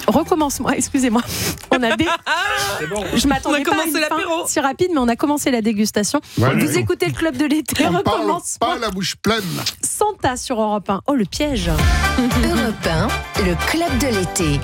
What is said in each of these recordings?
Recommence-moi, excusez-moi. On a Je m'attendais pas à une fin si rapide, mais on a commencé la dégustation. Vous écoutez le Club de l'été. Recommence. Pas la bouche pleine. Santa sur Europe 1. Oh, le piège. Europe 1, le Club de l'été.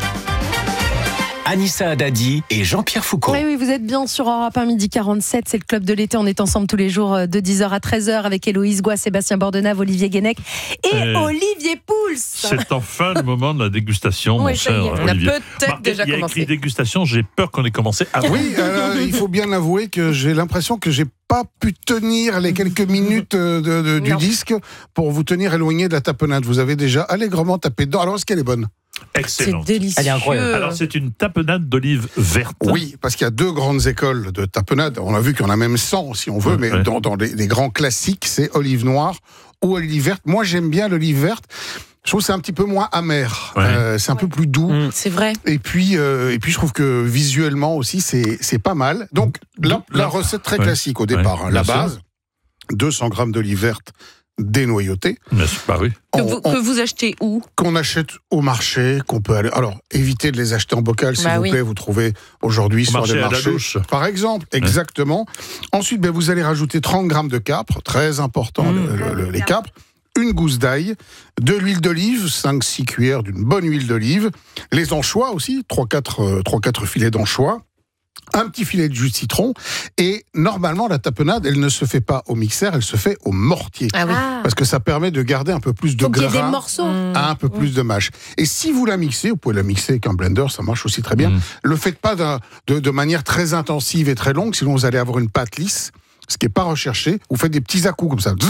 Anissa Haddadi et Jean-Pierre Foucault. Oui, vous êtes bien sur Europe 1, midi 47. C'est le Club de l'été. On est ensemble tous les jours de 10h à 13h avec Héloïse Goua, Sébastien Bordenave, Olivier Guénec et Olivier Pouls. C'est enfin le moment de la dégustation, mon cher Olivier. On a peut-être déjà commencé. Il y a écrit dégustation, j'ai peur qu'on ait commencé avant. Oui, il faut bien avouer que j'ai l'impression que j'ai pas pu tenir les quelques minutes du disque pour vous tenir éloigné de la tapenade. Vous avez déjà allègrement tapé dedans. Alors, est-ce qu'elle est bonne ? Excellent. C'est délicieux. Elle est incroyable. Alors, c'est une tapenade d'olive verte. Oui, parce qu'il y a 2 grandes écoles de tapenade. On a vu qu'il y en a même 100, si on veut, mais dans les grands classiques, c'est olive noire ou olive verte. Moi, j'aime bien l'olive verte. Je trouve que c'est un petit peu moins amer. C'est un peu plus doux. C'est vrai. Et puis, je trouve que visuellement aussi, c'est pas mal. Donc, la recette très classique au départ. La base, 200 grammes d'olive verte dénoyautée. Oui. Que vous achetez où ? Qu'on achète au marché, qu'on peut aller... Alors, évitez de les acheter en bocal, s'il vous plaît. Vous trouvez aujourd'hui sur les marchés. Par exemple, exactement. Ensuite, vous allez rajouter 30 grammes de capre, très important, les capres. Une gousse d'ail, de l'huile d'olive, 5-6 cuillères d'une bonne huile d'olive, les anchois aussi, 3-4 filets d'anchois, un petit filet de jus de citron, et normalement la tapenade, elle ne se fait pas au mixeur, elle se fait au mortier. Ah oui. Parce que ça permet de garder un peu plus de grain, qu'il y ait des morceaux. Un peu plus de mâche. Et si vous la mixez, vous pouvez la mixer avec un blender, ça marche aussi très bien. Le faites pas de manière très intensive et très longue, sinon vous allez avoir une pâte lisse. Ce qui n'est pas recherché, vous faites des petits à-coups comme ça,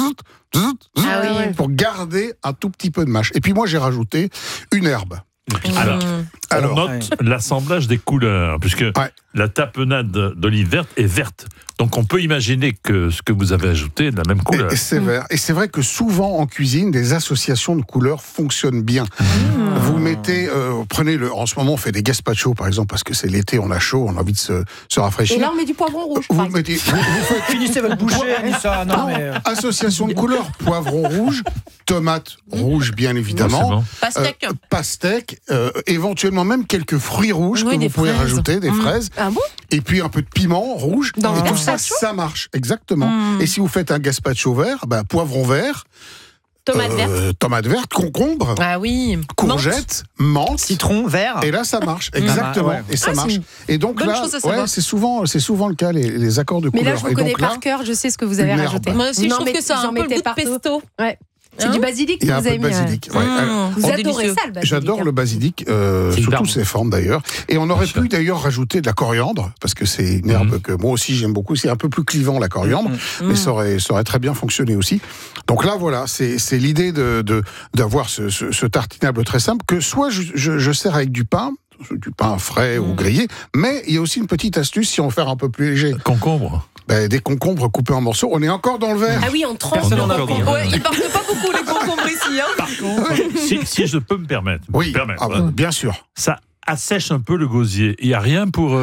pour garder un tout petit peu de mâche. Et puis moi, j'ai rajouté une herbe. Alors, on note l'assemblage des couleurs, puisque la tapenade d'olive verte est verte. Donc on peut imaginer que ce que vous avez ajouté est de la même couleur. Et c'est vert. Et c'est vrai que souvent en cuisine, des associations de couleurs fonctionnent bien. Vous mettez, en ce moment on fait des gazpacho par exemple, parce que c'est l'été, on a chaud, on a envie de se rafraîchir. Et là on met du poivron rouge. Vous faites... Finissez votre bouchée, Anissa. Association de couleurs, poivron rouge, tomate rouge bien évidemment, pastèque, éventuellement même quelques fruits rouges que vous pouvez rajouter, des fraises, et puis un peu de piment rouge. Et tout ça marche, exactement. Et si vous faites un gazpacho vert, poivron vert, tomate verte, concombre, courgette, menthe, citron vert. Et là, ça marche, exactement. Et ça marche. Et donc là, c'est souvent le cas, les accords de couleurs. Mais là, je vous connais par cœur, je sais ce que vous avez rajouté. Moi aussi, je trouve que ça a un peu le goût de pesto. Ouais. C'est du basilic que vous avez mis. Vous adorez ça, le basilic. J'adore le basilic, sous toutes ses formes d'ailleurs. Et on aurait pu d'ailleurs rajouter de la coriandre, parce que c'est une herbe que moi aussi j'aime beaucoup. C'est un peu plus clivant la coriandre, mais ça aurait très bien fonctionné aussi. Donc là, voilà, c'est l'idée d'avoir ce tartinable très simple, que soit je sers avec du pain frais ou grillé, mais il y a aussi une petite astuce si on veut faire un peu plus léger. Concombre. Des concombres coupés en morceaux. On est encore dans le verre. Ah oui, on tranche. Ils partent pas beaucoup les concombres ici. Par contre, si je peux me permettre. Bien sûr. Ça assèche un peu le gosier. Il n'y a rien pour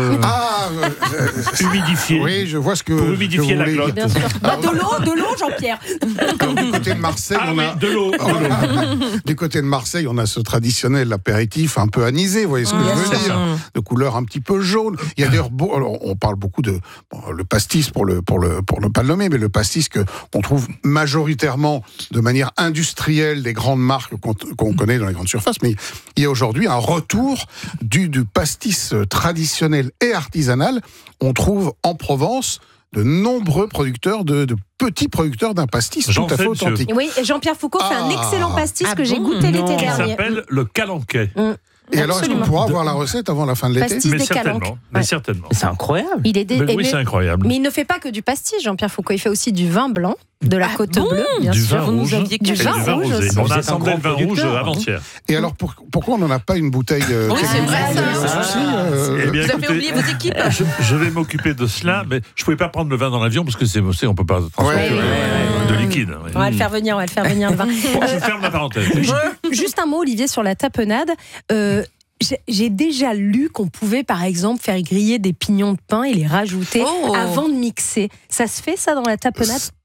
humidifier. Oui, je vois ce que pour humidifier la glotte. Bien sûr. De l'eau, Jean-Pierre. Du côté de Marseille, de l'eau. Du côté de Marseille, on a ce traditionnel apéritif un peu anisé, vous voyez ce que je veux dire, de couleur un petit peu jaune. Il y a d'ailleurs on parle beaucoup de le pastis pour ne pas le nommer, mais le pastis qu'on trouve majoritairement de manière industrielle des grandes marques qu'on connaît dans les grandes surfaces, mais il y a aujourd'hui un retour du pastis traditionnel et artisanal. On trouve en Provence de nombreux producteurs, de petits producteurs d'un pastis tout à fait authentique. Oui, et Jean-Pierre Foucault fait un excellent pastis que j'ai goûté l'été dernier. Il s'appelle le calanquet. Et alors, est-ce qu'on pourra avoir la recette avant la fin de l'été ? Mais certainement. C'est incroyable. C'est incroyable. Mais il ne fait pas que du pastis, Jean-Pierre Foucault. Il fait aussi du vin blanc, de la côte bleue, bien du sûr. Vin rouge, du vin rouge aussi. On a assemblé le vin rouge avant-hier. Et alors, pourquoi on n'en a pas une bouteille c'est vrai, vous avez oublié vos équipes. Je vais m'occuper de cela, mais je ne pouvais pas prendre le vin dans l'avion parce que on ne peut pas transporter de liquide. On va le faire venir, le vin. Je ferme la parenthèse. Juste un mot, Olivier, sur la tapenade. J'ai déjà lu qu'on pouvait, par exemple, faire griller des pignons de pain et les rajouter avant de mixer. Ça se fait, ça, dans la tapenade ?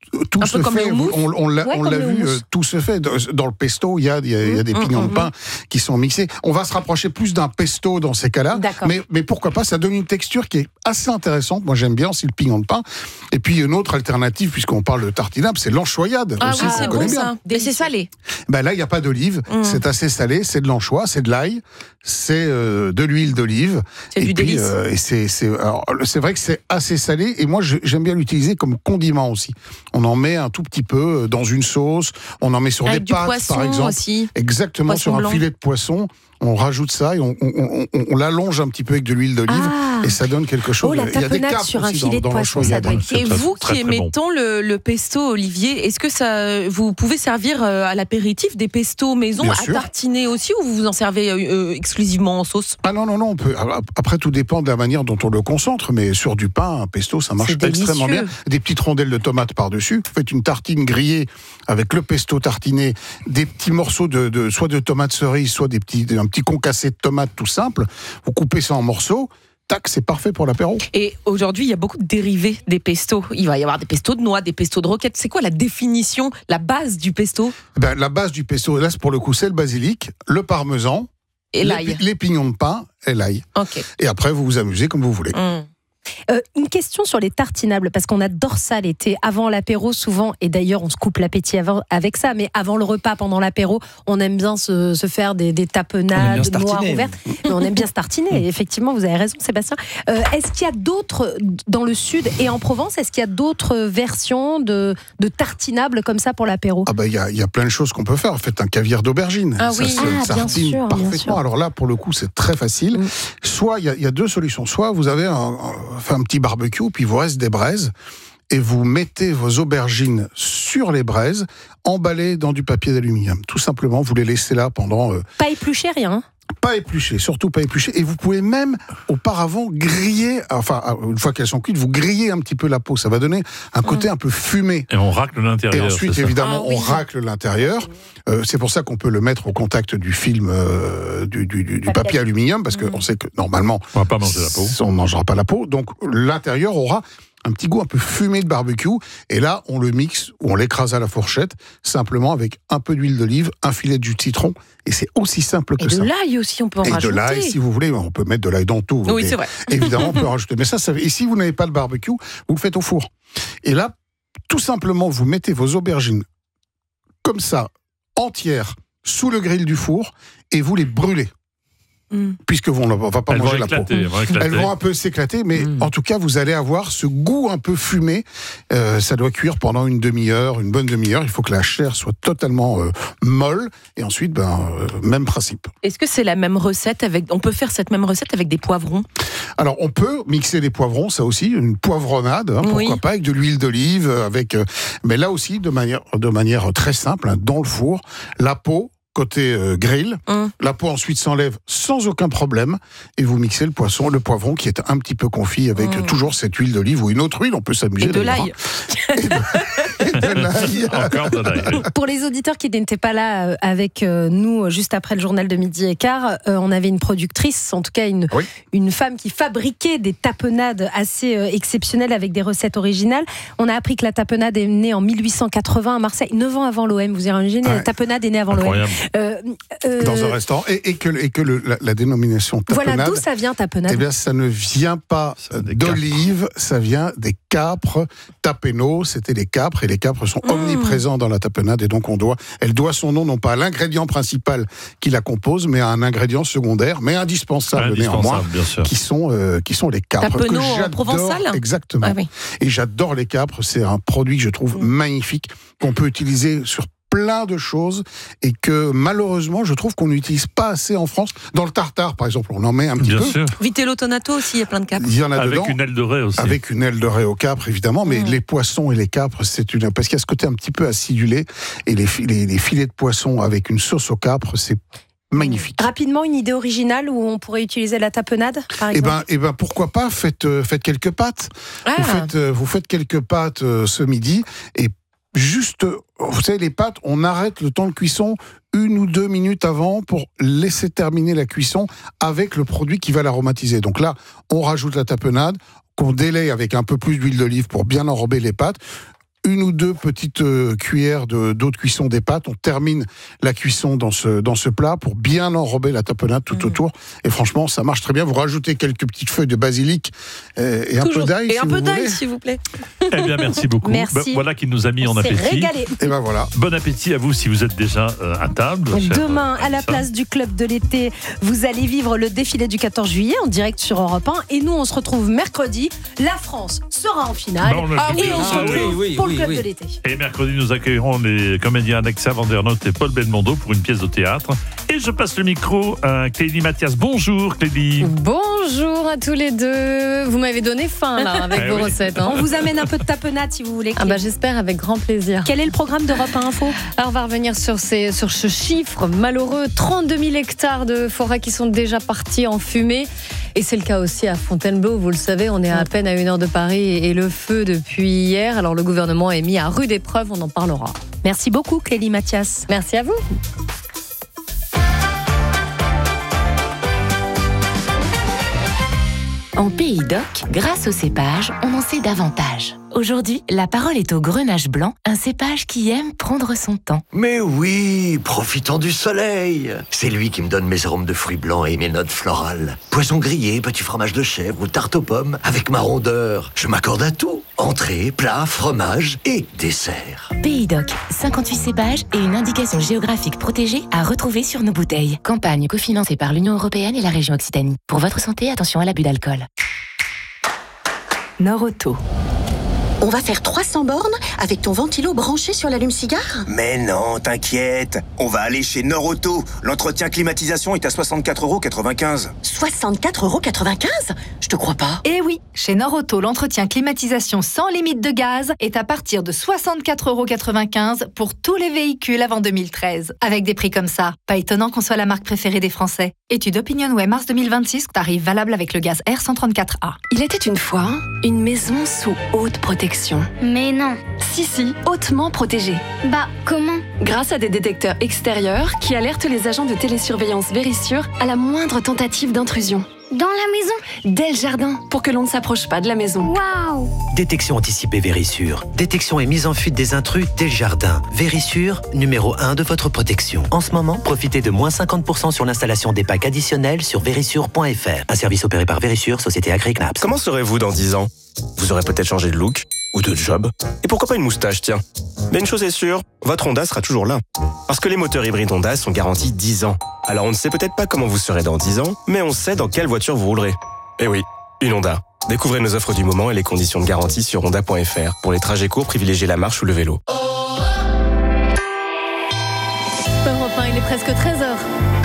tout se fait, on l'a vu, tout se fait. Dans le pesto, il y a des pignons de pain qui sont mixés. On va se rapprocher plus d'un pesto dans ces cas-là, mais pourquoi pas, ça donne une texture qui est assez intéressante. Moi, j'aime bien aussi le pignon de pain. Et puis, une autre alternative, puisqu'on parle de tartinade, c'est l'anchoyade. Ah oui, c'est bon ça. Mais c'est salé. Ben là, il n'y a pas d'olive, c'est assez salé, c'est de l'anchois, c'est de l'ail, c'est de l'huile d'olive. C'est du délice. Et c'est vrai que c'est assez salé, et moi, j'aime bien l'utiliser comme condiment aussi. On en met un tout petit peu dans une sauce, on en met sur des pâtes, par exemple. Aussi. Exactement, poisson sur un filet de poisson. On rajoute ça et on l'allonge un petit peu avec de l'huile d'olive et ça donne quelque chose. La tapenade sur un filet de poisson, ça doit être... Et vous qui aimez tant le pesto, Olivier, est-ce que vous pouvez servir à l'apéritif des pestos maison à tartiner aussi, ou vous en servez exclusivement en sauce? Ah non, on peut. Après, tout dépend de la manière dont on le concentre, mais sur du pain, un pesto, ça marche extrêmement bien. Des petites rondelles de tomates par-dessus. Vous faites une tartine grillée avec le pesto tartiné, des petits morceaux soit de tomates cerises, soit un petit concassé de tomates tout simple. Vous coupez ça en morceaux. Tac, c'est parfait pour l'apéro. Et aujourd'hui, il y a beaucoup de dérivés des pestos. Il va y avoir des pestos de noix, des pestos de roquette. C'est quoi la définition, la base du pesto? La base du pesto, là, pour le coup, c'est le basilic, le parmesan, et l'ail. Les pignons de pain et l'ail. Okay. Et après, vous vous amusez comme vous voulez. Une question sur les tartinables, parce qu'on adore ça l'été, avant l'apéro souvent, et d'ailleurs on se coupe l'appétit avec ça, mais avant le repas, pendant l'apéro, on aime bien se faire des tapenades noires ou vertes, mais on aime bien se tartiner, effectivement, vous avez raison Sébastien. Est-ce qu'il y a d'autres, dans le sud et en Provence, est-ce qu'il y a d'autres versions de tartinables comme ça pour l'apéro? Il y a plein de choses qu'on peut faire. Faites un caviar d'aubergine, ça se tartine parfaitement. Alors là, pour le coup, c'est très facile. Soit, il y a deux solutions, soit vous avez un petit barbecue, puis il vous reste des braises, et vous mettez vos aubergines sur les braises, emballées dans du papier d'aluminium. Tout simplement, vous les laissez là pendant... Pas épluché, rien. Pas épluché, surtout pas épluché. Et vous pouvez même, auparavant, griller, une fois qu'elles sont cuites, vous grillez un petit peu la peau. Ça va donner un côté un peu fumé. Et on racle l'intérieur. Et ensuite, évidemment, on racle l'intérieur. C'est pour ça qu'on peut le mettre au contact du film, du papier aluminium, parce qu'on sait que, normalement, on va pas manger la peau. On ne mangera pas la peau. Donc, l'intérieur aura un petit goût un peu fumé de barbecue, et là on le mixe, ou on l'écrase à la fourchette, simplement avec un peu d'huile d'olive, un filet de jus de citron, et c'est aussi simple que ça. Et de l'ail aussi, on peut en rajouter. Et de l'ail, si vous voulez, on peut mettre de l'ail dans tout. Oui, c'est vrai. Évidemment, on peut rajouter. Mais et si vous n'avez pas de barbecue, vous le faites au four. Et là, tout simplement, vous mettez vos aubergines comme ça, entières, sous le grill du four, et vous les brûlez. Puisque on ne va pas manger la peau. Elles vont un peu s'éclater, mais en tout cas, vous allez avoir ce goût un peu fumé. Ça doit cuire pendant une bonne demi-heure. Il faut que la chair soit totalement molle. Et ensuite, même principe. Est-ce que c'est la même recette on peut faire cette même recette avec des poivrons? Alors, on peut mixer des poivrons, ça aussi, une poivronade, pourquoi pas, avec de l'huile d'olive, mais là aussi, de manière très simple, dans le four, la peau, côté grill, la peau ensuite s'enlève sans aucun problème, et vous mixez le poivron qui est un petit peu confit avec toujours cette huile d'olive ou une autre huile, on peut s'amuser. Et de l'ail. Et de l'ail. Encore de l'ail. Pour les auditeurs qui n'étaient pas là avec nous juste après le journal de midi et quart, on avait une productrice, en tout cas une femme qui fabriquait des tapenades assez exceptionnelles avec des recettes originales. On a appris que la tapenade est née en 1880 à Marseille, 9 ans avant l'OM, vous imaginez, la tapenade est née avant l'OM. Dans un restaurant, et que la dénomination tapenade... Voilà, d'où ça vient tapenade? Eh bien, ça ne vient pas d'olive, ça vient des capres. Tapeno, c'était les capres, et les capres sont omniprésents dans la tapenade, et donc elle doit son nom non pas à l'ingrédient principal qui la compose, mais à un ingrédient secondaire, mais indispensable néanmoins, qui sont les capres. Tapeno en provençal? Exactement. Ah, oui. Et j'adore les capres, c'est un produit que je trouve magnifique, qu'on peut utiliser sur plein de choses, et que malheureusement je trouve qu'on n'utilise pas assez en France. Dans le tartare par exemple, on en met un petit peu. Sûr. Vitello tonato aussi, il y a plein de capres. Il y en a avec dedans. Une aile de raie aussi. Avec une aile de raie au capre évidemment, mais les poissons et les capres, parce qu'il y a ce côté un petit peu acidulé, et les filets de poisson avec une sauce au capre, c'est magnifique. Rapidement, une idée originale où on pourrait utiliser la tapenade, par exemple? Eh ben, pourquoi pas, faites quelques pâtes. Vous faites quelques pâtes ce midi, et juste, vous savez, les pâtes, on arrête le temps de cuisson 1 ou 2 minutes avant pour laisser terminer la cuisson avec le produit qui va l'aromatiser. Donc là, on rajoute la tapenade, qu'on délaye avec un peu plus d'huile d'olive pour bien enrober les pâtes. 1 ou 2 petites cuillères d'eau de cuisson des pâtes. On termine la cuisson dans ce plat pour bien enrober la tapenade tout autour. Et franchement, ça marche très bien. Vous rajoutez quelques petites feuilles de basilic et un peu d'ail. Et un peu d'ail, s'il vous plaît. Eh bien, merci beaucoup. Merci. Voilà qui nous a mis en appétit. Régalé. Et ben voilà. Bon appétit à vous si vous êtes déjà à table. Demain, à la place du Club de l'été, vous allez vivre le défilé du 14 juillet en direct sur Europe 1. Et nous, on se retrouve mercredi. La France sera en finale. Et on se retrouve pour le Club de l'été. Et mercredi, nous accueillerons les comédiens Alexa Vandernoot et Paul Belmondo pour une pièce de théâtre. Et je passe le micro à Clélie Mathias. Bonjour Clélie. Bonjour à tous les deux. Vous m'avez donné faim là avec vos recettes. On vous amène un peu de tapenade si vous voulez. J'espère, avec grand plaisir. Quel est le programme d'Europe 1 Info ? Alors on va revenir sur ce chiffre malheureux. 32 000 hectares de forêt qui sont déjà partis en fumée. Et c'est le cas aussi à Fontainebleau. Vous le savez, on est à peine à 1 heure de Paris et le feu depuis hier. Alors le gouvernement est mis à rude épreuve, on en parlera. Merci beaucoup Clélie Mathias. Merci à vous. En Pays d'Oc, grâce au cépage, on en sait davantage. Aujourd'hui, la parole est au grenache blanc, un cépage qui aime prendre son temps. Mais oui, profitons du soleil. C'est lui qui me donne mes arômes de fruits blancs et mes notes florales. Poisson grillé, petit fromage de chèvre ou tarte aux pommes, avec ma rondeur. Je m'accorde à tout. Entrée, plat, fromage et dessert. Pays d'Oc, 58 cépages et une indication géographique protégée à retrouver sur nos bouteilles. Campagne cofinancée par l'Union européenne et la région Occitanie. Pour votre santé, attention à l'abus d'alcool. Norauto. On va faire 300 bornes avec ton ventilo branché sur l'allume-cigare ? Mais non, t'inquiète. On va aller chez Norauto. L'entretien climatisation est à 64,95 €. 64,95 €? Je te crois pas. Eh oui, chez Norauto, l'entretien climatisation sans limite de gaz est à partir de 64,95 € pour tous les véhicules avant 2013. Avec des prix comme ça, pas étonnant qu'on soit la marque préférée des Français. Étude OpinionWay mars 2026, tarif valable avec le gaz R134A. Il était une fois une maison sous haute protection. Mais non. Si, hautement protégée. Bah, comment ? Grâce à des détecteurs extérieurs qui alertent les agents de télésurveillance Verisure à la moindre tentative d'intrusion. Dans la maison ? Dès le jardin, pour que l'on ne s'approche pas de la maison. Waouh ! Détection anticipée Verisure. Détection et mise en fuite des intrus dès le jardin. Verisure, numéro 1 de votre protection. En ce moment, profitez de moins 50% sur l'installation des packs additionnels sur verisure.fr. Un service opéré par Verisure, société agréée CNAPS. Comment serez-vous dans 10 ans ? Vous aurez peut-être changé de look ou de job. Et pourquoi pas une moustache, tiens. Mais une chose est sûre, votre Honda sera toujours là. Parce que les moteurs hybrides Honda sont garantis 10 ans. Alors on ne sait peut-être pas comment vous serez dans 10 ans, mais on sait dans quelle voiture vous roulerez. Eh oui, une Honda. Découvrez nos offres du moment et les conditions de garantie sur honda.fr. Pour les trajets courts, privilégiez la marche ou le vélo. Europe 1, il est presque 13h.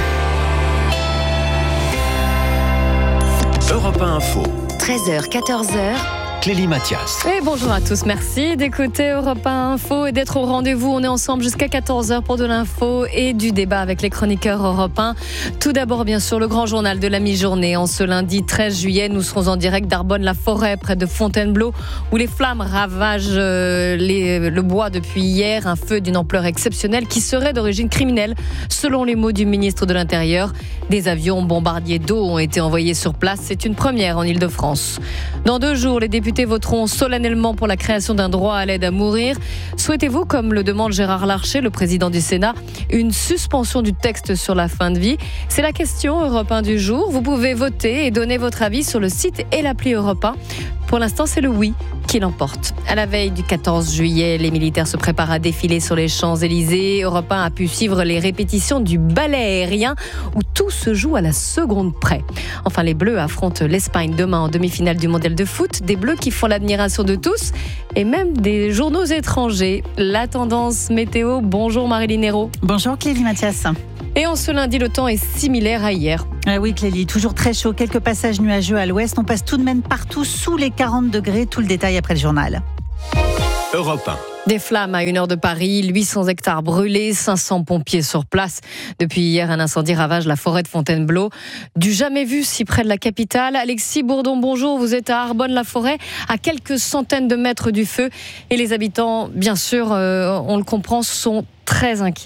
Europe 1 Info. 13h, 14h. Clélie Mathias. Et bonjour à tous, merci d'écouter Europe 1 Info et d'être au rendez-vous. On est ensemble jusqu'à 14h pour de l'info et du débat avec les chroniqueurs Europe 1. Tout d'abord, bien sûr, le grand journal de la mi-journée. En ce lundi 13 juillet, nous serons en direct d'Arbonne-la-Forêt, près de Fontainebleau, où les flammes ravagent le bois depuis hier. Un feu d'une ampleur exceptionnelle qui serait d'origine criminelle, selon les mots du ministre de l'Intérieur. Des avions bombardiers d'eau ont été envoyés sur place. C'est une première en Ile-de-France. Dans 2 jours, les députés voteront solennellement pour la création d'un droit à l'aide à mourir. Souhaitez-vous, comme le demande Gérard Larcher, le président du Sénat, une suspension du texte sur la fin de vie ? C'est la question Europe 1 du jour. Vous pouvez voter et donner votre avis sur le site et l'appli Europe 1. Pour l'instant, c'est le oui qui l'emporte. À la veille du 14 juillet, les militaires se préparent à défiler sur les Champs-Élysées. Europe 1 a pu suivre les répétitions du ballet aérien où tout se joue à la seconde près. Enfin, les Bleus affrontent l'Espagne demain en demi-finale du mondial de foot. Des Bleus qui font l'admiration de tous et même des journaux étrangers. La tendance météo. Bonjour Marilyn Hérault. Bonjour Clélie Mathias. Et en ce lundi, le temps est similaire à hier. Ah oui Clélie, toujours très chaud, quelques passages nuageux à l'ouest. On passe tout de même partout sous les 40 degrés. Tout le détail après le journal. Europe 1. Des flammes à 1 heure de Paris, 800 hectares brûlés, 500 pompiers sur place. Depuis hier, un incendie ravage la forêt de Fontainebleau. Du jamais vu si près de la capitale. Alexis Bourdon, bonjour, vous êtes à Arbonne-la-Forêt, à quelques centaines de mètres du feu. Et les habitants, bien sûr, on le comprend, sont très inquiets.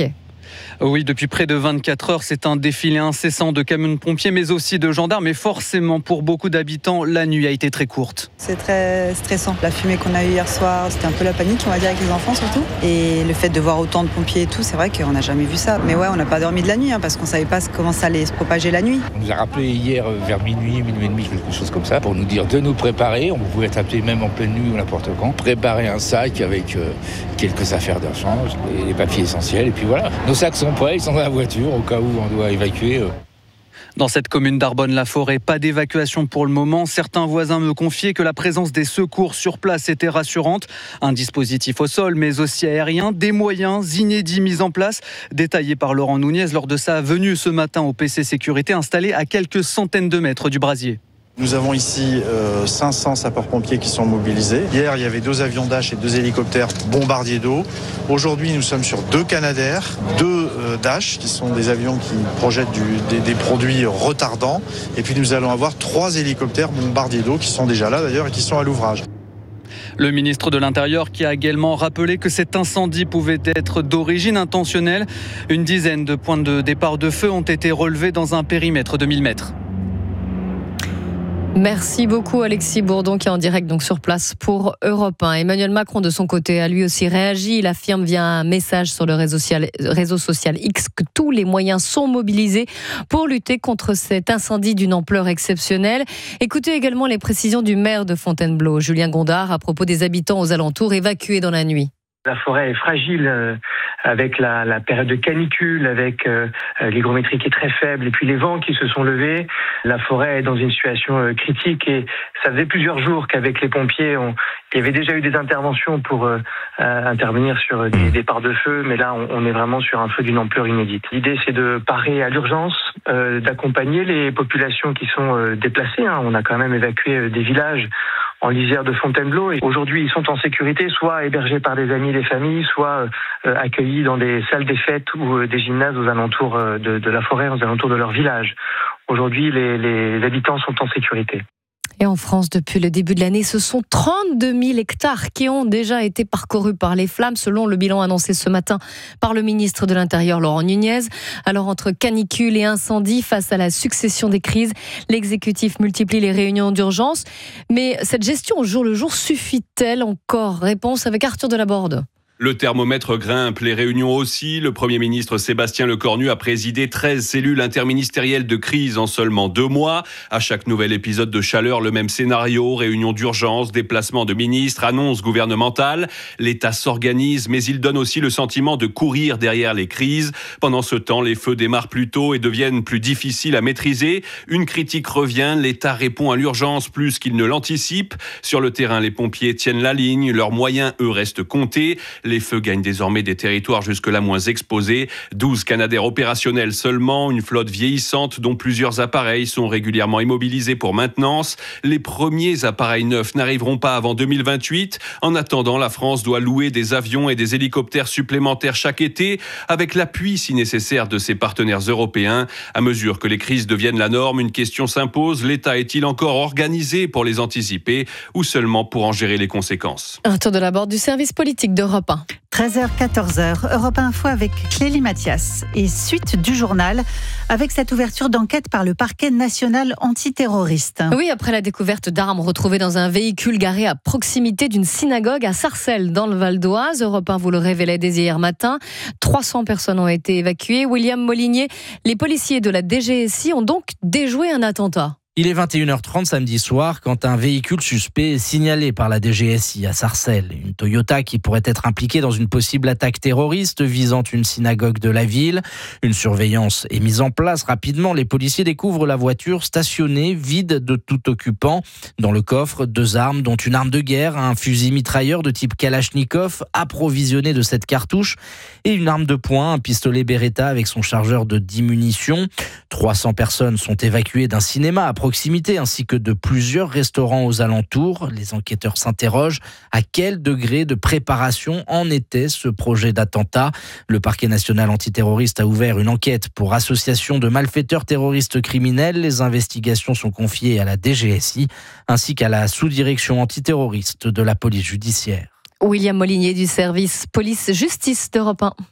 Oui, depuis près de 24 heures, c'est un défilé incessant de camions de pompiers, mais aussi de gendarmes. Et forcément, pour beaucoup d'habitants, la nuit a été très courte. C'est très stressant. La fumée qu'on a eue hier soir, c'était un peu la panique, on va dire, avec les enfants surtout. Et le fait de voir autant de pompiers et tout, c'est vrai qu'on n'a jamais vu ça. Mais ouais, on n'a pas dormi de la nuit, parce qu'on ne savait pas comment ça allait se propager la nuit. On nous a rappelé hier vers minuit et demi, quelque chose comme ça, pour nous dire de nous préparer. On pouvait être appelé même en pleine nuit ou n'importe quand. Préparer un sac avec quelques affaires d'urgence, les papiers essentiels, et puis voilà. Nos sacs sont prêts, ils sont dans la voiture au cas où on doit évacuer. Dans cette commune d'Arbonne-la-Forêt, pas d'évacuation pour le moment. Certains voisins me confiaient que la présence des secours sur place était rassurante. Un dispositif au sol, mais aussi aérien, des moyens inédits mis en place, détaillés par Laurent Nunez lors de sa venue ce matin au PC Sécurité, installé à quelques centaines de mètres du brasier. Nous avons ici 500 sapeurs-pompiers qui sont mobilisés. Hier, il y avait 2 avions Dash et 2 hélicoptères bombardiers d'eau. Aujourd'hui, nous sommes sur 2 Canadair, 2 Dash, qui sont des avions qui projettent des produits retardants. Et puis nous allons avoir 3 hélicoptères bombardiers d'eau qui sont déjà là d'ailleurs et qui sont à l'ouvrage. Le ministre de l'Intérieur qui a également rappelé que cet incendie pouvait être d'origine intentionnelle. Une dizaine de points de départ de feu ont été relevés dans un périmètre de 1000 mètres. Merci beaucoup Alexis Bourdon qui est en direct donc sur place pour Europe 1. Emmanuel Macron de son côté a lui aussi réagi. Il affirme via un message sur le réseau social X que tous les moyens sont mobilisés pour lutter contre cet incendie d'une ampleur exceptionnelle. Écoutez également les précisions du maire de Fontainebleau, Julien Gondard, à propos des habitants aux alentours évacués dans la nuit. La forêt est fragile avec la période de canicule, avec l'hygrométrie qui est très faible et puis les vents qui se sont levés. La forêt est dans une situation critique et ça faisait plusieurs jours qu'avec les pompiers, il y avait déjà eu des interventions pour intervenir sur des départs de feu, mais là on est vraiment sur un feu d'une ampleur inédite. L'idée c'est de parer à l'urgence, d'accompagner les populations qui sont déplacées. On a quand même évacué des villages en lisière de Fontainebleau. Et aujourd'hui, ils sont en sécurité, soit hébergés par des amis, des familles, soit accueillis dans des salles des fêtes ou des gymnases aux alentours de la forêt, aux alentours de leur village. Aujourd'hui, les habitants sont en sécurité. Et en France, depuis le début de l'année, ce sont 32 000 hectares qui ont déjà été parcourus par les flammes, selon le bilan annoncé ce matin par le ministre de l'Intérieur, Laurent Nunez. Alors, entre canicule et incendie, face à la succession des crises, l'exécutif multiplie les réunions d'urgence. Mais cette gestion au jour le jour suffit-elle encore ? Réponse avec Arthur Delaborde. Le thermomètre grimpe, les réunions aussi. Le Premier ministre Sébastien Lecornu a présidé 13 cellules interministérielles de crise en seulement 2 mois. À chaque nouvel épisode de chaleur, le même scénario, réunion d'urgence, déplacement de ministres, annonce gouvernementale. L'État s'organise, mais il donne aussi le sentiment de courir derrière les crises. Pendant ce temps, les feux démarrent plus tôt et deviennent plus difficiles à maîtriser. Une critique revient, l'État répond à l'urgence plus qu'il ne l'anticipe. Sur le terrain, les pompiers tiennent la ligne, leurs moyens, eux, restent comptés. Les feux gagnent désormais des territoires jusque-là moins exposés. 12 Canadair opérationnels seulement, une flotte vieillissante dont plusieurs appareils sont régulièrement immobilisés pour maintenance. Les premiers appareils neufs n'arriveront pas avant 2028. En attendant, la France doit louer des avions et des hélicoptères supplémentaires chaque été, avec l'appui, si nécessaire, de ses partenaires européens. À mesure que les crises deviennent la norme, une question s'impose. L'État est-il encore organisé pour les anticiper ou seulement pour en gérer les conséquences ? Arthur Delaborde du service politique d'Europe 1. 13h, 14h, Europe Info avec Clélie Mathias. Et suite du journal, avec cette ouverture d'enquête par le parquet national antiterroriste. Oui, après la découverte d'armes retrouvées dans un véhicule garé à proximité d'une synagogue à Sarcelles, dans le Val d'Oise. Europe 1 vous le révélait dès hier matin. 300 personnes ont été évacuées. William Molinier, les policiers de la DGSI ont donc déjoué un attentat. Il est 21h30 samedi soir quand un véhicule suspect est signalé par la DGSI à Sarcelles. Une Toyota qui pourrait être impliquée dans une possible attaque terroriste visant une synagogue de la ville. Une surveillance est mise en place rapidement. Les policiers découvrent la voiture stationnée, vide de tout occupant. Dans le coffre, 2 armes, dont une arme de guerre, un fusil mitrailleur de type Kalachnikov, approvisionné de 7 cartouches, et une arme de poing, un pistolet Beretta avec son chargeur de 10 munitions. 300 personnes sont évacuées d'un cinéma à proximité ainsi que de plusieurs restaurants aux alentours. Les enquêteurs s'interrogent à quel degré de préparation en était ce projet d'attentat. Le parquet national antiterroriste a ouvert une enquête pour association de malfaiteurs terroristes criminels. Les investigations sont confiées à la DGSI ainsi qu'à la sous-direction antiterroriste de la police judiciaire. William Molinier du service police-justice d'Europe 1.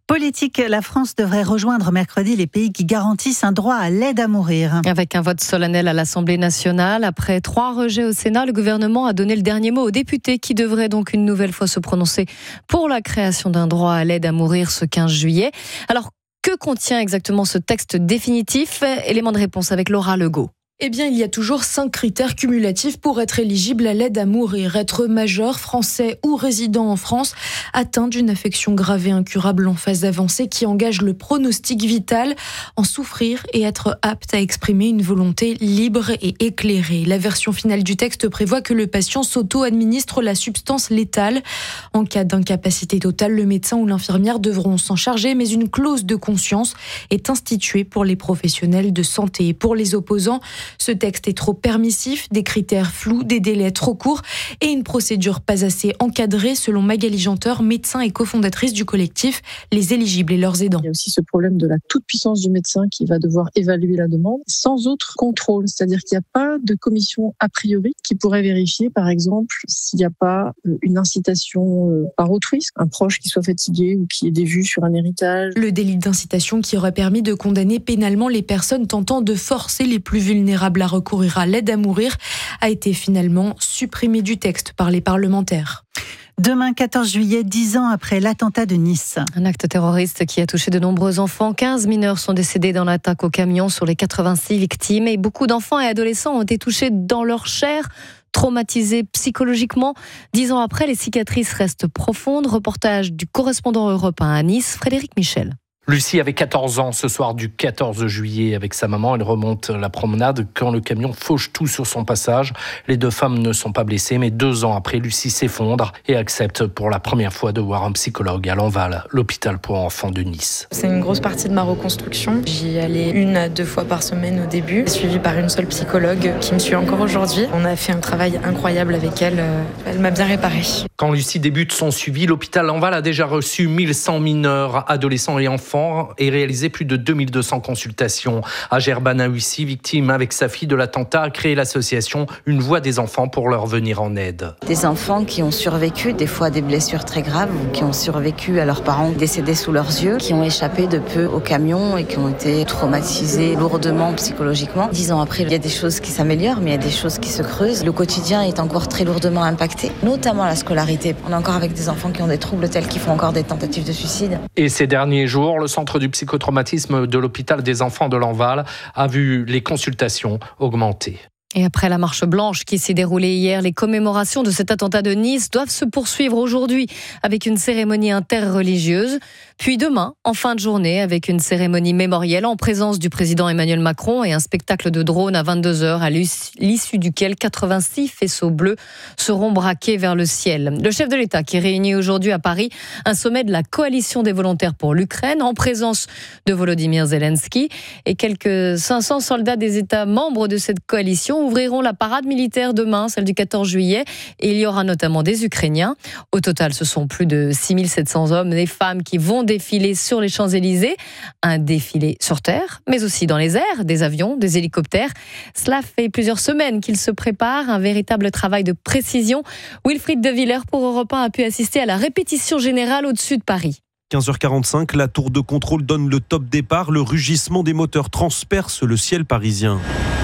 Politique, la France devrait rejoindre mercredi les pays qui garantissent un droit à l'aide à mourir. Avec un vote solennel à l'Assemblée nationale, après 3 rejets au Sénat, le gouvernement a donné le dernier mot aux députés qui devraient donc une nouvelle fois se prononcer pour la création d'un droit à l'aide à mourir ce 15 juillet. Alors, que contient exactement ce texte définitif ? Élément de réponse avec Laura Legault. Eh bien, il y a toujours 5 critères cumulatifs pour être éligible à l'aide à mourir. Être majeur, français ou résident en France, atteint d'une affection grave et incurable en phase avancée qui engage le pronostic vital, en souffrir et être apte à exprimer une volonté libre et éclairée. La version finale du texte prévoit que le patient s'auto-administre la substance létale. En cas d'incapacité totale, le médecin ou l'infirmière devront s'en charger, mais une clause de conscience est instituée pour les professionnels de santé. Pour les opposants, ce texte est trop permissif, des critères flous, des délais trop courts et une procédure pas assez encadrée, selon Magali Janteur, médecin et cofondatrice du collectif Les Éligibles et leurs aidants. Il y a aussi ce problème de la toute-puissance du médecin qui va devoir évaluer la demande sans autre contrôle. C'est-à-dire qu'il n'y a pas de commission a priori qui pourrait vérifier, par exemple, s'il n'y a pas une incitation par autrui, un proche qui soit fatigué ou qui ait des vues sur un héritage. Le délit d'incitation qui aurait permis de condamner pénalement les personnes tentant de forcer les plus vulnérables à recourir à l'aide à mourir a été finalement supprimé du texte par les parlementaires. Demain, 14 juillet, 10 ans après l'attentat de Nice. Un acte terroriste qui a touché de nombreux enfants. 15 mineurs sont décédés dans l'attaque au camion sur les 86 victimes. Et beaucoup d'enfants et adolescents ont été touchés dans leur chair, traumatisés psychologiquement. 10 ans après, les cicatrices restent profondes. Reportage du correspondant européen à Nice, Frédéric Michel. Lucie avait 14 ans ce soir du 14 juillet avec sa maman. Elle remonte la promenade quand le camion fauche tout sur son passage. Les 2 femmes ne sont pas blessées, mais 2 ans après, Lucie s'effondre et accepte pour la première fois de voir un psychologue à l'Enval, l'hôpital pour enfants de Nice. C'est une grosse partie de ma reconstruction. J'y allais 1 à 2 fois par semaine au début, suivie par une seule psychologue qui me suit encore aujourd'hui. On a fait un travail incroyable avec elle. Elle m'a bien réparée. Quand Lucie débute son suivi, l'hôpital Enval a déjà reçu 1100 mineurs, adolescents et enfants et réalisé plus de 2200 consultations. Ager Banaoussi, victime avec sa fille de l'attentat, a créé l'association Une Voix des enfants pour leur venir en aide. Des enfants qui ont survécu, des fois des blessures très graves, qui ont survécu à leurs parents décédés sous leurs yeux, qui ont échappé de peu au camion et qui ont été traumatisés lourdement psychologiquement. 10 ans après, il y a des choses qui s'améliorent, mais il y a des choses qui se creusent. Le quotidien est encore très lourdement impacté, notamment la scolarité. On est encore avec des enfants qui ont des troubles tels qu'ils font encore des tentatives de suicide. Et ces derniers jours, le centre du psychotraumatisme de l'hôpital des enfants de l'Enval a vu les consultations augmenter. Et après la marche blanche qui s'est déroulée hier, les commémorations de cet attentat de Nice doivent se poursuivre aujourd'hui avec une cérémonie interreligieuse. Puis demain, en fin de journée, avec une cérémonie mémorielle en présence du président Emmanuel Macron et un spectacle de drone à 22h, à l'issue duquel 86 faisceaux bleus seront braqués vers le ciel. Le chef de l'État qui réunit aujourd'hui à Paris un sommet de la coalition des volontaires pour l'Ukraine en présence de Volodymyr Zelensky et quelques 500 soldats des États membres de cette coalition ouvriront la parade militaire demain, celle du 14 juillet, et il y aura notamment des Ukrainiens. Au total, ce sont plus de 6700 hommes et femmes qui vont défiler sur les Champs-Élysées. Un défilé sur terre, mais aussi dans les airs, des avions, des hélicoptères. Cela fait plusieurs semaines qu'ils se préparent, un véritable travail de précision. Wilfried de Villers pour Europe 1 a pu assister à la répétition générale au-dessus de Paris. 15h45, la tour de contrôle donne le top départ. Le rugissement des moteurs transperce le ciel parisien.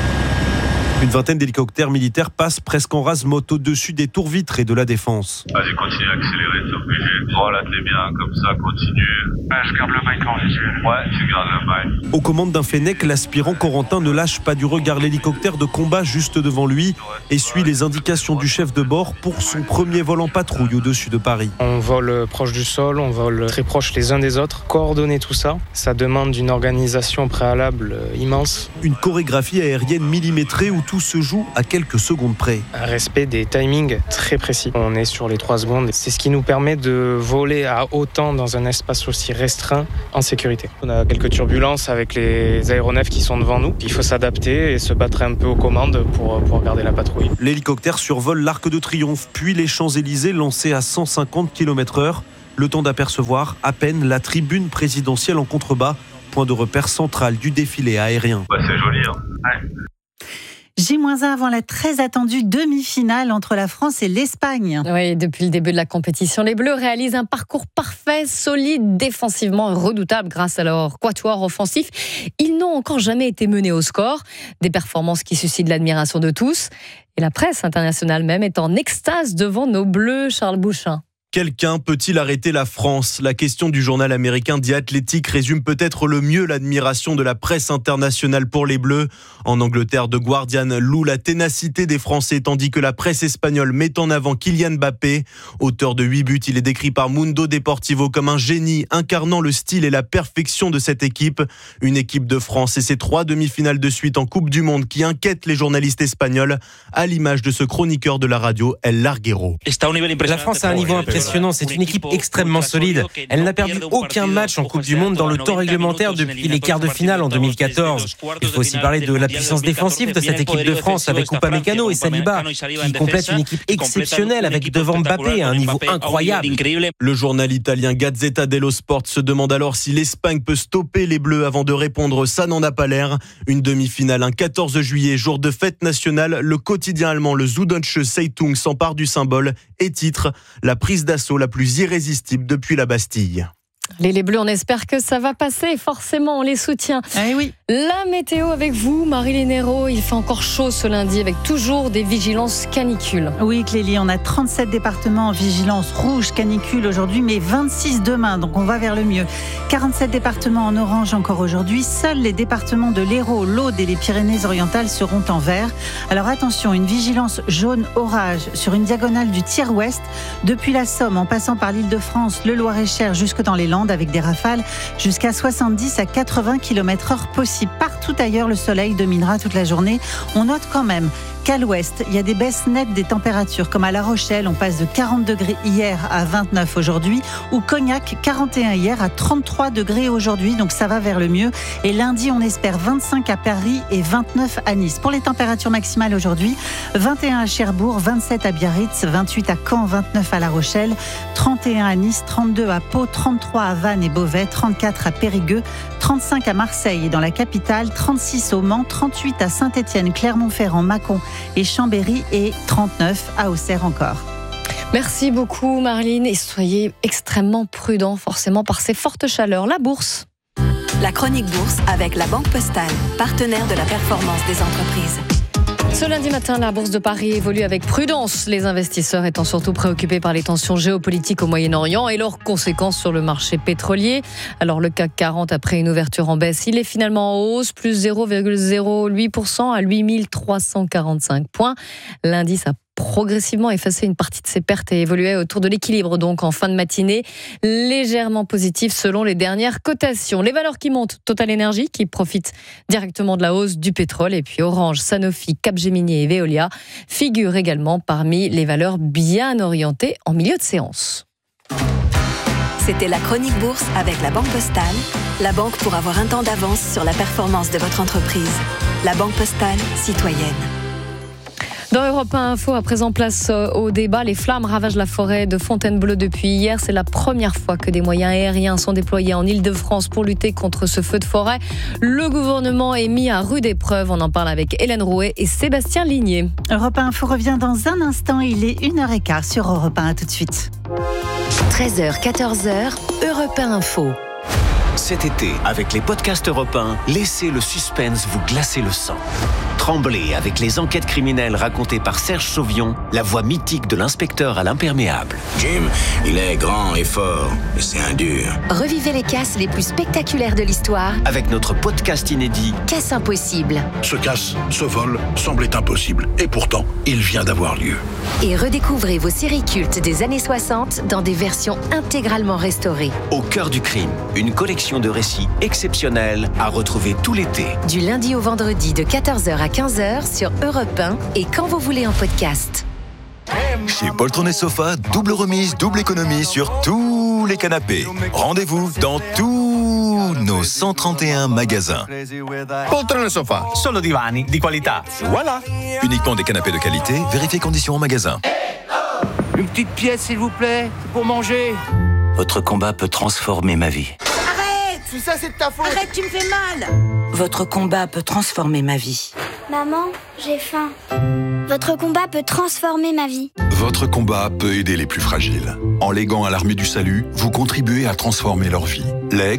Une vingtaine d'hélicoptères militaires passent presque en rase-motte au-dessus des tours vitrées de la Défense. Vas-y, continue à accélérer, t'es obligé. Relate-les bien, comme ça, continue. Je garde le mic en visuel. Ouais, tu gardes le mic. Aux commandes d'un Fennec, l'aspirant Corentin ne lâche pas du regard l'hélicoptère de combat juste devant lui et suit les indications du chef de bord pour son premier vol en patrouille au-dessus de Paris. On vole proche du sol, on vole très proche les uns des autres. Coordonner tout ça, ça demande une organisation préalable immense. Une chorégraphie aérienne millimétrée où tout se joue à quelques secondes près. Un respect des timings très précis. On est sur les 3 secondes. C'est ce qui nous permet de voler à autant dans un espace aussi restreint en sécurité. On a quelques turbulences avec les aéronefs qui sont devant nous. Il faut s'adapter et se battre un peu aux commandes pour garder la patrouille. L'hélicoptère survole l'Arc de Triomphe, puis les Champs-Élysées lancés à 150 km/h. Le temps d'apercevoir à peine la tribune présidentielle en contrebas, point de repère central du défilé aérien. Ouais, c'est joli, hein. Ouais. J-1 avant la très attendue demi-finale entre la France et l'Espagne. Oui, depuis le début de la compétition, les Bleus réalisent un parcours parfait, solide, défensivement redoutable grâce à leur quatuor offensif. Ils n'ont encore jamais été menés au score. Des performances qui suscitent l'admiration de tous. Et la presse internationale même est en extase devant nos Bleus, Charles Bouchin. Quelqu'un peut-il arrêter la France ? La question du journal américain The Athletic résume peut-être le mieux l'admiration de la presse internationale pour les Bleus. En Angleterre, The Guardian loue la ténacité des Français, tandis que la presse espagnole met en avant Kylian Mbappé. Auteur de 8 buts, il est décrit par Mundo Deportivo comme un génie, incarnant le style et la perfection de cette équipe. Une équipe de France et ses 3 demi-finales de suite en Coupe du Monde qui inquiètent les journalistes espagnols, à l'image de ce chroniqueur de la radio, El Larguero. La France a un niveau impressionnant. C'est une équipe extrêmement solide. Elle n'a perdu aucun match en Coupe du Monde dans le temps réglementaire depuis les quarts de finale en 2014. Il faut aussi parler de la puissance défensive de cette équipe de France avec Upamecano et Saliba, qui complètent une équipe exceptionnelle avec devant Mbappé à un niveau incroyable. Le journal italien Gazzetta dello Sport se demande alors si l'Espagne peut stopper les Bleus avant de répondre « ça n'en a pas l'air ». Une demi-finale un 14 juillet, jour de fête nationale, le quotidien allemand le Süddeutsche Zeitung s'empare du symbole et titre « La prise d'assaut la plus irrésistible depuis la Bastille ». Les Bleus, on espère que ça va passer. Forcément, on les soutient. Oui. La météo avec vous, Marilyn Hérault. Il fait encore chaud ce lundi avec toujours des vigilances canicules. Oui, Clélie, on a 37 départements en vigilance rouge canicule aujourd'hui, mais 26 demain. Donc on va vers le mieux. 47 départements en orange encore aujourd'hui. Seuls les départements de l'Hérault, l'Aude et les Pyrénées-Orientales seront en vert. Alors attention, une vigilance jaune orage sur une diagonale du tiers ouest, depuis la Somme en passant par l'Île-de-France, le Loir-et-Cher jusque dans les Landes, avec des rafales jusqu'à 70 à 80 km/h possible. Partout ailleurs, le soleil dominera toute la journée. On note quand même qu'à l'ouest, il y a des baisses nettes des températures, comme à La Rochelle, on passe de 40 degrés hier à 29 aujourd'hui, ou Cognac, 41 hier à 33 degrés aujourd'hui, donc ça va vers le mieux. Et lundi, on espère 25 à Paris et 29 à Nice. Pour les températures maximales aujourd'hui, 21 à Cherbourg, 27 à Biarritz, 28 à Caen, 29 à La Rochelle, 31 à Nice, 32 à Pau, 33 à Vannes et Beauvais, 34 à Périgueux, 35 à Marseille et dans la capitale, 36 au Mans, 38 à Saint-Étienne, Clermont-Ferrand, Mâcon et Chambéry et 39 à Auxerre encore. Merci beaucoup Marilyn et soyez extrêmement prudents forcément par ces fortes chaleurs. La bourse. La chronique bourse avec la Banque Postale, partenaire de la performance des entreprises. Ce lundi matin, la Bourse de Paris évolue avec prudence, les investisseurs étant surtout préoccupés par les tensions géopolitiques au Moyen-Orient et leurs conséquences sur le marché pétrolier. Alors le CAC 40, après une ouverture en baisse, il est finalement en hausse, plus 0,08% à 8345 points. L'indice a progressivement effacé une partie de ses pertes et évoluait autour de l'équilibre, donc en fin de matinée, légèrement positif selon les dernières cotations. Les valeurs qui montent, Total Energy qui profite directement de la hausse du pétrole, et puis Orange, Sanofi, Capgemini et Veolia figurent également parmi les valeurs bien orientées en milieu de séance. C'était la chronique bourse avec la Banque Postale, la banque pour avoir un temps d'avance sur la performance de votre entreprise. La Banque Postale, citoyenne. Dans Europe 1 Info, à présent place au débat. Les flammes ravagent la forêt de Fontainebleau depuis hier. C'est la première fois que des moyens aériens sont déployés en Île-de-France pour lutter contre ce feu de forêt. Le gouvernement est mis à rude épreuve. On en parle avec Hélène Rouet et Sébastien Ligné. Europe 1 Info revient dans un instant. Il est 1h15 sur Europe 1. À tout de suite. 13h, 14h, Europe 1 Info. Cet été, avec les podcasts Europe 1, laissez le suspense vous glacer le sang. Tremblez avec les enquêtes criminelles racontées par Serge Sauvion, la voix mythique de l'inspecteur à l'imperméable. Jim, il est grand et fort, mais c'est un dur. Revivez les casses les plus spectaculaires de l'histoire avec notre podcast inédit Casse impossible. Ce casse, ce vol, semblait impossible. Et pourtant, il vient d'avoir lieu. Et redécouvrez vos séries cultes des années 60 dans des versions intégralement restaurées. Au cœur du crime, une collection de récits exceptionnels à retrouver tout l'été. Du lundi au vendredi de 14h à 15h sur Europe 1 et quand vous voulez en podcast. Chez Poltron & Sofa, double remise, double économie sur tous les canapés. Rendez-vous dans tous nos 131 magasins. Poltron & Sofa. Solo divani di qualità. Voilà. Uniquement des canapés de qualité, vérifiez conditions en magasin. Une petite pièce, s'il vous plaît, pour manger. Votre combat peut transformer ma vie. Arrête! Tout ça, c'est de ta faute. Arrête, tu me fais mal. Votre combat peut transformer ma vie. Maman, j'ai faim. Votre combat peut transformer ma vie. Votre combat peut aider les plus fragiles. En léguant à l'Armée du Salut, vous contribuez à transformer leur vie. Legs,